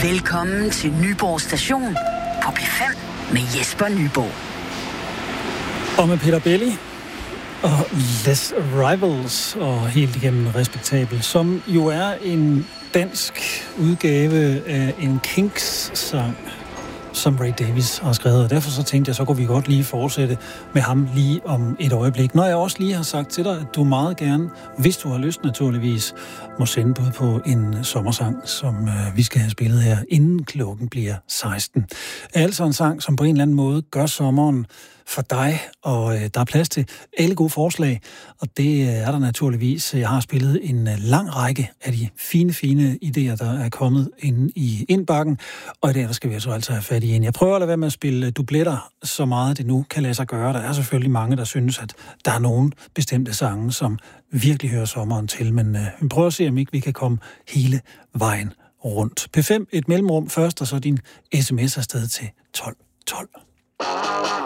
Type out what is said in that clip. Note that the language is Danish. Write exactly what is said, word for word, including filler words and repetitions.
Velkommen til Nyborg Station på P fem med Jesper Nyborg. Og med Peter Belli og Les Rivals og helt igennem Respektabel, som jo er en dansk udgave af en Kinks-sang, som Ray Davies har skrevet. Og derfor så tænkte jeg, så kunne vi godt lige fortsætte med ham lige om et øjeblik. Når jeg også lige har sagt til dig, at du meget gerne, hvis du har lyst naturligvis, må sende bud på en sommersang, som øh, vi skal have spillet her, inden klokken bliver seksten. Altså en sang, som på en eller anden måde gør sommeren for dig, og øh, der er plads til alle gode forslag, og det er der naturligvis. Jeg har spillet en lang række af de fine, fine idéer, der er kommet ind i indbakken, og i dag der skal vi altså altså have fat i en. Jeg prøver at lade være med at spille dubletter så meget det nu kan lade sig gøre. Der er selvfølgelig mange, der synes, at der er nogle bestemte sange, som virkelig hører sommeren til, men øh, vi prøver at se, om ikke vi kan komme hele vejen rundt. P fem, et mellemrum først, og så din sms afsted til tolv tolv.